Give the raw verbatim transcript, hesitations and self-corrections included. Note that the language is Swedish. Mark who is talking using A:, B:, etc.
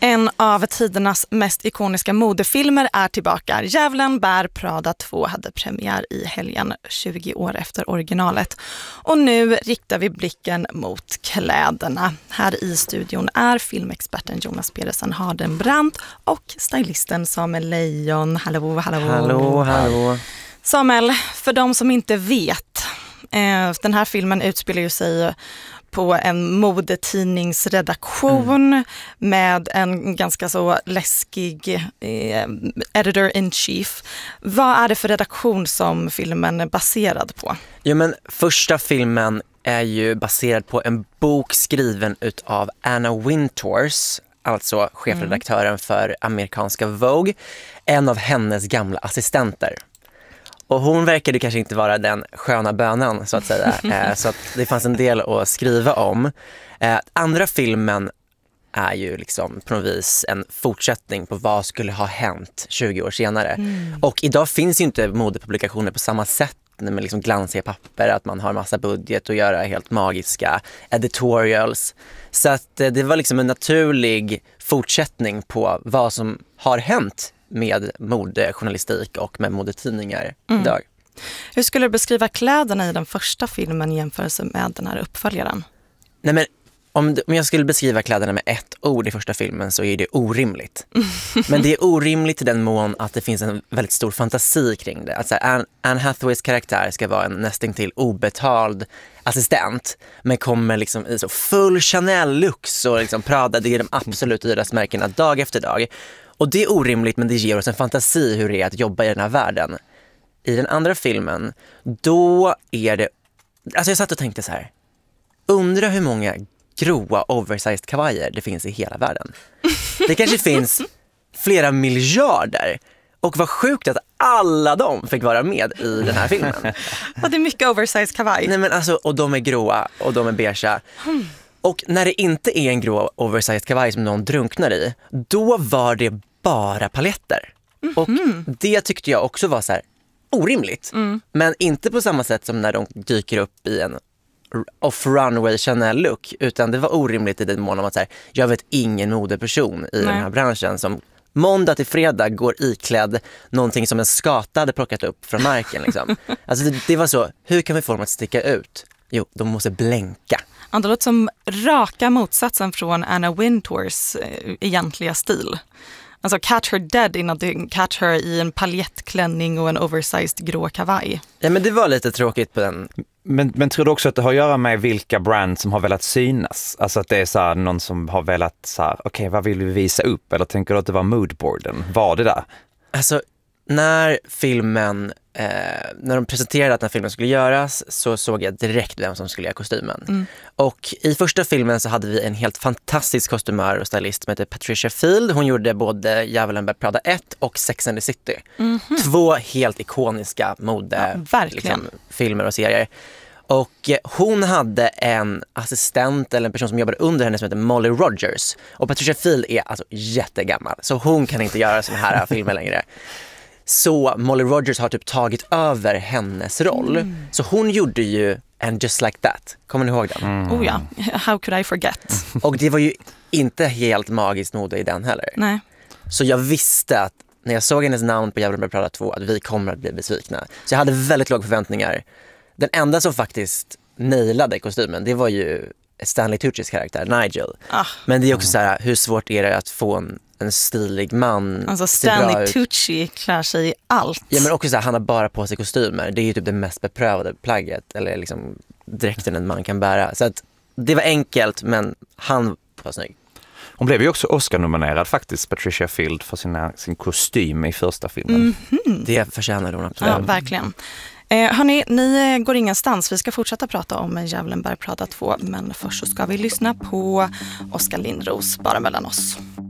A: En av tidernas mest ikoniska modefilmer är tillbaka. Djävulen bär Prada två hade premiär i helgen tjugo år efter originalet. Och nu riktar vi blicken mot kläderna. Här i studion är filmexperten Jonas Pedersen Hardenbrandt och stylisten Samuel Lejon. Hallå, hallå.
B: Hallå, hallå.
A: Samuel, för de som inte vet, eh, den här filmen utspelar ju sig på en modetidningsredaktion mm. med en ganska så läskig eh, editor-in-chief. Vad är det för redaktion som filmen är baserad på?
B: Jo, men första filmen är ju baserad på en bok skriven utav Anna Wintours, alltså chefredaktören mm. för amerikanska Vogue, en av hennes gamla assistenter. Och hon verkade kanske inte vara den sköna bönan, så att säga. eh, så att det fanns en del att skriva om. Eh, andra filmen är ju liksom på något vis en fortsättning på vad skulle ha hänt tjugo år senare. Mm. Och idag finns ju inte modepublikationer på samma sätt med liksom glansiga papper, att man har massa budget och göra helt magiska editorials. Så att eh, det var liksom en naturlig fortsättning på vad som har hänt med modejournalistik och med modetidningar mm. idag.
A: Hur skulle du beskriva kläderna i den första filmen i jämförelse med den här uppföljaren?
B: Nej, men om, om jag skulle beskriva kläderna med ett ord i första filmen så är det orimligt. Men det är orimligt i den mån att det finns en väldigt stor fantasi kring det. Alltså Anne, Anne Hathaways karaktär ska vara en nästintill obetald assistent, men kommer liksom i så full Chanel-lux och liksom Prada, det är de absolut dyraste märkena dag efter dag. Och det är orimligt, men det ger oss en fantasi hur det är att jobba i den här världen. I den andra filmen, då är det... Alltså jag satt och tänkte så här. Undra hur många gråa oversized kavajer det finns i hela världen. Det kanske finns flera miljarder. Och vad sjukt att alla de fick vara med i den här filmen.
A: Ja, det är mycket oversized kavaj.
B: Nej, men alltså, och de är gråa och de är beigea. Hmm. Och när det inte är en grå oversized kavaj som någon drunknar i, då var det bara paletter. Mm-hmm. Och det tyckte jag också var så här orimligt. Mm. Men inte på samma sätt som när de dyker upp i en off-runway Chanel-look, utan det var orimligt i den mån om att så här, jag vet ingen modeperson i Nej. den här branschen som måndag till fredag går iklädd någonting som en skata hade plockat upp från marken. Liksom. Alltså det, det var så, hur kan vi få dem att sticka ut? Jo, de måste blänka.
A: Ja, det låter som raka motsatsen från Anna Wintours eh, egentliga stil. Alltså catch her dead innan du catch her i en paljettklänning och en oversized grå kavaj.
B: Ja, men det var lite tråkigt på den.
C: Men, men tror du också att det har att göra med vilka brands som har velat synas? Alltså att det är så här, någon som har velat så här, okej, okay, vad vill vi visa upp? Eller tänker du att det var moodboarden? Var det där?
B: Alltså, när filmen, eh, när de presenterade att den här filmen skulle göras, så såg jag direkt vem som skulle göra kostymen. Mm. Och i första filmen så hade vi en helt fantastisk kostymör och stylist som heter Patricia Field. Hon gjorde både Djävulen bär Prada ett och Sex and the City. Mm-hmm. Två helt ikoniska mode
A: ja,
B: liksom, filmer och serier. Och hon hade en assistent eller en person som jobbade under henne som heter Molly Rogers. Och Patricia Field är alltså jättegammal, så hon kan inte göra såna här filmer längre. Så Molly Rogers har typ tagit över hennes roll. Mm. Så hon gjorde ju en Just Like That. Kommer ni ihåg den?
A: Mm. Oh ja, how could I forget?
B: Och det var ju inte helt magiskt mode i den heller.
A: Nej.
B: Så jag visste att när jag såg hennes namn på Djävulen bär Prada två att vi kommer att bli besvikna. Så jag hade väldigt låga förväntningar. Den enda som faktiskt nailade kostymen, det var ju Stanley Tuccis karaktär, Nigel. Ah. Men det är också så här, hur svårt är det att få en, en stilig man?
A: Alltså Stanley Tucci klär sig i allt.
B: Ja, men också så här, han har bara på sig kostymer. Det är ju typ det mest beprövade plagget, eller liksom dräkten en man kan bära. Så att det var enkelt, men han var snygg.
C: Hon blev ju också Oscar-nominerad faktiskt, Patricia Field, för sina, sin kostym i första filmen.
A: Mm-hmm.
B: Det förtjänade hon absolut.
A: Ja, verkligen. Eh, hörni, ni går ingenstans. Vi ska fortsätta prata om Djävulen bär Prada två, men först så ska vi lyssna på Oskar Lindros, Bara mellan oss.